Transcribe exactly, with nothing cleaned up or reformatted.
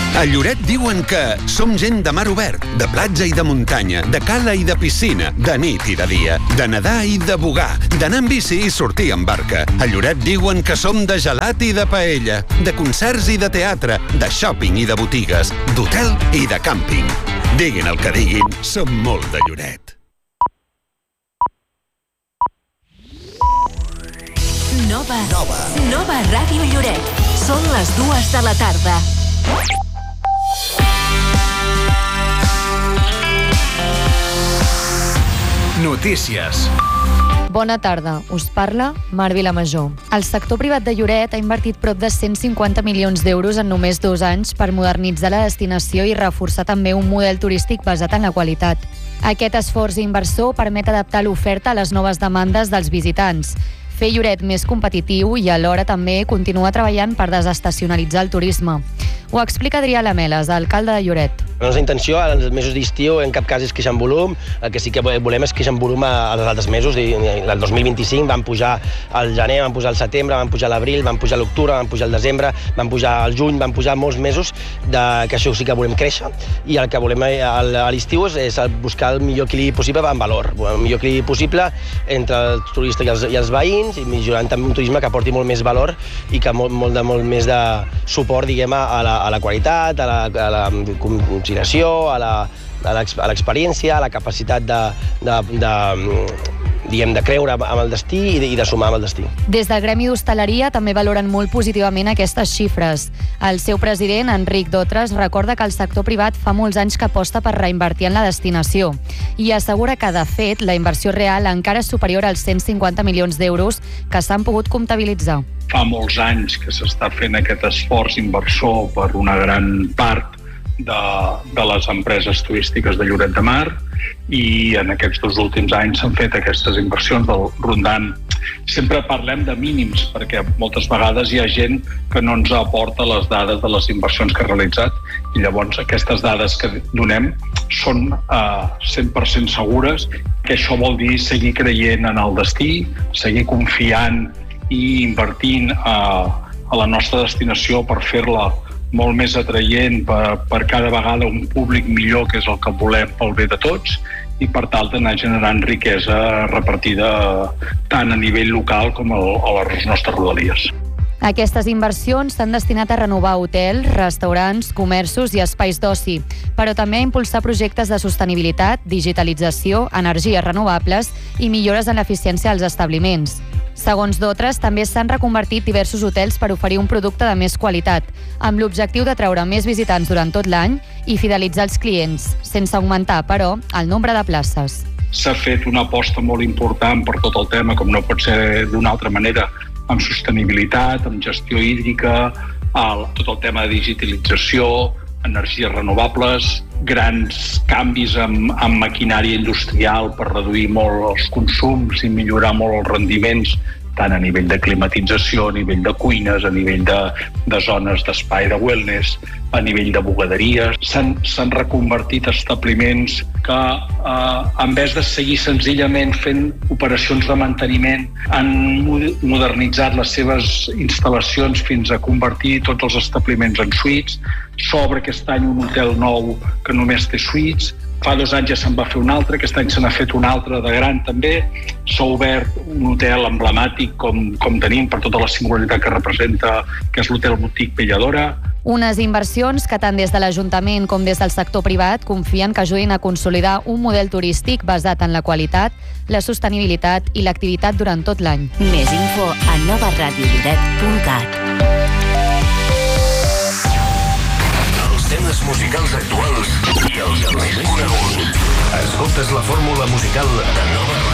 A Lloret diuen que som gent de mar obert, de platja i de muntanya, de cala i de piscina, de nit i de dia, de nedar i de bugar, d'anar en bici i sortir en barca. A Lloret diuen que som de gelat i de paella, de concerts i de teatre, de shopping i de botigues, d'hotel i de càmping. Diguin el que diguin, som molt de Lloret. Nova. Nova. Nova Ràdio Lloret. Són les dues de la tarda. Notícies. Bona tarda, us parla Mar Vilamajor. El sector privat de Lloret ha invertit prop de cent cinquanta milions d'euros en només dos anys per modernitzar la destinació i reforçar també un model turístic basat en la qualitat. Aquest esforç inversor permet adaptar l'oferta a les noves demandes dels visitants, fer Lloret més competitiu i alhora també continuar treballant per desestacionalitzar el turisme. Ho explica Adrià Lameles, alcalde de Lloret. La nostra intenció als mesos d'estiu en cap cas és créixer en volum, el que sí que volem és créixer en volum als altres mesos. El dos mil vint-i-cinc van pujar al gener, van pujar al setembre, van pujar a l'abril, van pujar a l'octubre, van pujar al desembre, van pujar al juny, van pujar molts mesos, de, que això sí que volem créixer, i el que volem a l'estiu és, és buscar el millor equilibri possible en valor, el millor equilibri possible entre el turista i els, i els veïns, i millorant també un turisme que aporti molt més valor i que molt, molt, de, molt més de suport, diguem, a la, a la qualitat, a la, a la conciliació, a la, a l'experiència, a la capacitat de, de, de, diguem, de creure amb el destí i de, i de sumar amb el destí. Des del Gremi d'Hostaleria també valoren molt positivament aquestes xifres. El seu president, Enric Dotres, recorda que el sector privat fa molts anys que aposta per reinvertir en la destinació i assegura que, de fet, la inversió real encara és superior als cent cinquanta milions d'euros que s'han pogut comptabilitzar. Fa molts anys que s'està fent aquest esforç inversor per una gran part de, de les empreses turístiques de Lloret de Mar, i en aquests dos últims anys s'han fet aquestes inversions del rondant. Sempre parlem de mínims perquè moltes vegades hi ha gent que no ens aporta les dades de les inversions que ha realitzat, i llavors aquestes dades que donem són eh, cent per cent segures, que això vol dir seguir creient en el destí, seguir confiant i invertint a, a la nostra destinació per fer-la molt més atraient per, per cada vegada un públic millor, que és el que volem pel bé de tots, i per tal d'anar generant riquesa repartida tant a nivell local com a, a les nostres rodalies. Aquestes inversions s'han destinat a renovar hotels, restaurants, comerços i espais d'oci, però també a impulsar projectes de sostenibilitat, digitalització, energies renovables i millores en l'eficiència dels establiments. Segons Dotres, també s'han reconvertit diversos hotels per oferir un producte de més qualitat, amb l'objectiu de treure més visitants durant tot l'any i fidelitzar els clients, sense augmentar, però, el nombre de places. S'ha fet una aposta molt important per tot el tema, com no pot ser d'una altra manera, amb sostenibilitat, amb gestió hídrica, el, tot el tema de digitalització, energies renovables, grans canvis amb, amb maquinària industrial per reduir molt els consums i millorar molt els rendiments, tant a nivell de climatització, a nivell de cuines, a nivell de, de zones d'espai de wellness, a nivell de bugaderies. S'han, s'han reconvertit establiments que, eh, en vez de seguir senzillament fent operacions de manteniment, han modernitzat les seves instal·lacions fins a convertir tots els establiments en suites. S'obre aquest any un hotel nou que només té suites. Fa dos anys ja se'n va fer un altre, aquest any se n'ha fet un altre de gran també. S'ha obert un hotel emblemàtic com, com tenim per tota la singularitat que representa, que és l'hotel Boutique Belladora. Unes inversions que tant des de l'Ajuntament com des del sector privat confien que ajudin a consolidar un model turístic basat en la qualitat, la sostenibilitat i l'activitat durant tot l'any. Més info a nova ràdio lloret punt cat. Els temes musicals actuals i els més coneguts. Escoltes la fórmula musical de Nova